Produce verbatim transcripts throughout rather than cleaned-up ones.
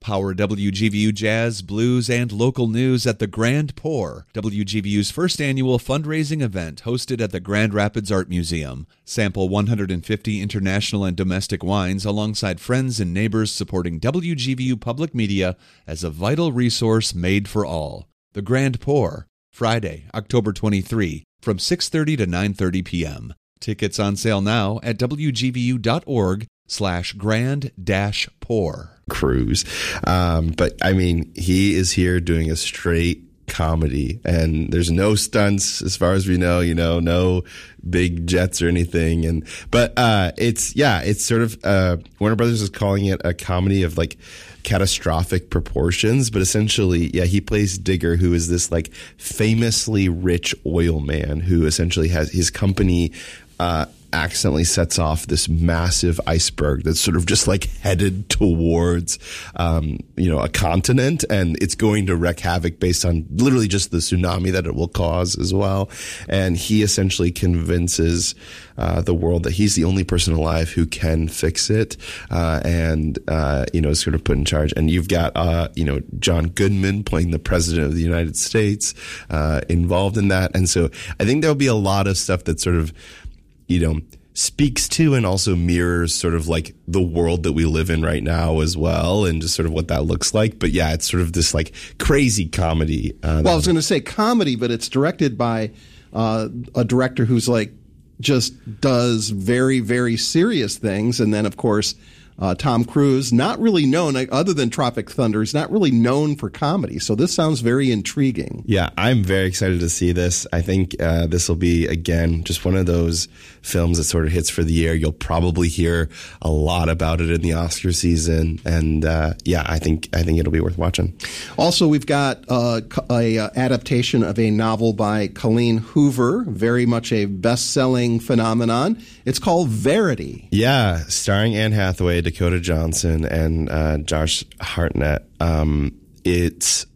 Power W G V U jazz, blues, and local news at the Grand Pour, W G V U's first annual fundraising event hosted at the Grand Rapids Art Museum. Sample one hundred fifty international and domestic wines alongside friends and neighbors supporting W G V U Public Media as a vital resource made for all. The Grand Pour, Friday, October twenty-third, from six thirty to nine thirty p.m. Tickets on sale now at W G V U dot org slash grand dash pour. Cruise. Um, but I mean, he is here doing a straight comedy, and there's no stunts as far as we know, you know, no big jets or anything. And, but, uh, it's, yeah, it's sort of, uh, Warner Brothers is calling it a comedy of like catastrophic proportions, but essentially, yeah, he plays Digger, who is this like famously rich oil man who essentially has his company, uh, accidentally sets off this massive iceberg that's sort of just like headed towards, um, you know, a continent, and it's going to wreak havoc based on literally just the tsunami that it will cause as well. And he essentially convinces uh, the world that he's the only person alive who can fix it, uh, and uh, you know, is sort of put in charge. And you've got uh, you know, John Goodman playing the president of the United States uh, involved in that, and so I think there'll be a lot of stuff that sort of, you know, speaks to and also mirrors sort of like the world that we live in right now as well, and just sort of what that looks like. But yeah, it's sort of this like crazy comedy. Uh, well, I was going to say comedy, but it's directed by uh, a director who's like just does very, very serious things. And then, of course, Uh, Tom Cruise, not really known, other than Tropic Thunder, he's not really known for comedy. So this sounds very intriguing. Yeah, I'm very excited to see this. I think uh, this will be, again, just one of those films that sort of hits for the year. You'll probably hear a lot about it in the Oscar season. And uh, yeah, I think I think it'll be worth watching. Also, we've got uh, a, a adaptation of a novel by Colleen Hoover, very much a best-selling phenomenon. It's called Verity. Yeah, starring Anne Hathaway, Dakota Johnson, and uh, Josh Hartnett. Um, it's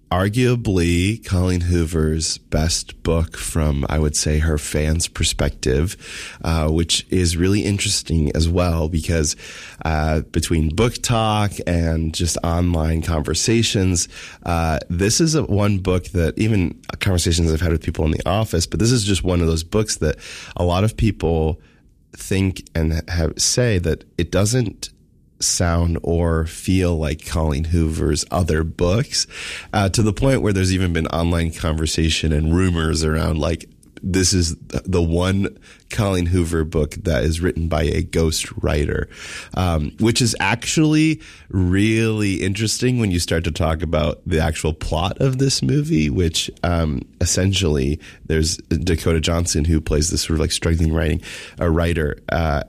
arguably Colleen Hoover's best book from, I would say, her fans' perspective, uh, which is really interesting as well because uh, between book talk and just online conversations, uh, this is a, one book that even conversations I've had with people in the office, but this is just one of those books that a lot of people think and have say that it doesn't sound or feel like Colleen Hoover's other books, uh, to the point where there's even been online conversation and rumors around like this is the one Colleen Hoover book that is written by a ghost writer, um, which is actually really interesting when you start to talk about the actual plot of this movie, which um, essentially there's Dakota Johnson, who plays this sort of like struggling writing a writer, uh,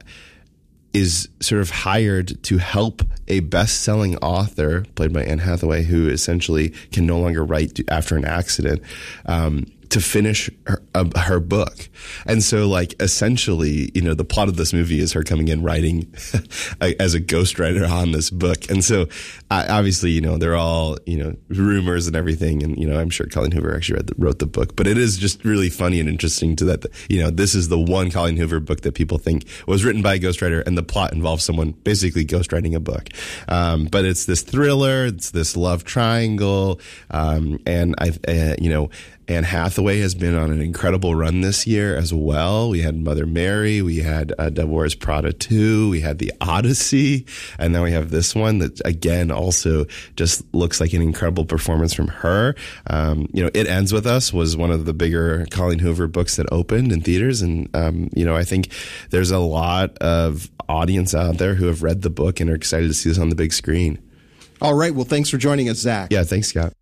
is sort of hired to help a best-selling author, played by Anne Hathaway, who essentially can no longer write after an accident, um, to finish her, uh, her book. And so, like, essentially, you know, the plot of this movie is her coming in writing as a ghostwriter on this book. And so, uh, obviously, you know, they're all, you know, rumors and everything. And, you know, I'm sure Colleen Hoover actually read the, wrote the book. But it is just really funny and interesting to that, you know, this is the one Colleen Hoover book that people think was written by a ghostwriter, and the plot involves someone basically ghostwriting a book. Um, but it's this thriller, it's this love triangle. Um, and I, uh, you know, Anne Hathaway has been on an incredible run this year as well. We had Mother Mary, we had uh, Devil Wears Prada two, we had The Odyssey, and now we have this one that, again, also just looks like an incredible performance from her. Um, you know, It Ends With Us was one of the bigger Colleen Hoover books that opened in theaters, and, um, you know, I think there's a lot of audience out there who have read the book and are excited to see this on the big screen. All right. Well, thanks for joining us, Zach. Yeah, thanks, Scott.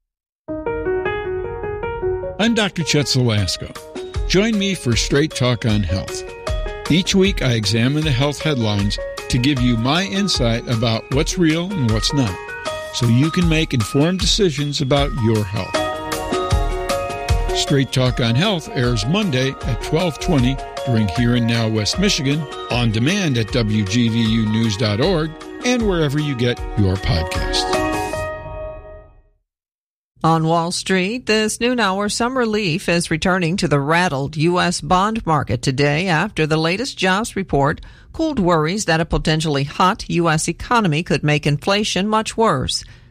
I'm Doctor Chet Zalasko. Join me for Straight Talk on Health. Each week I examine the health headlines to give you my insight about what's real and what's not, so you can make informed decisions about your health. Straight Talk on Health airs Monday at twelve twenty during Here and Now West Michigan, on demand at W G V U news dot org, and wherever you get your podcasts. On Wall Street, this noon hour, some relief is returning to the rattled U S bond market today after the latest jobs report cooled worries that a potentially hot U S economy could make inflation much worse.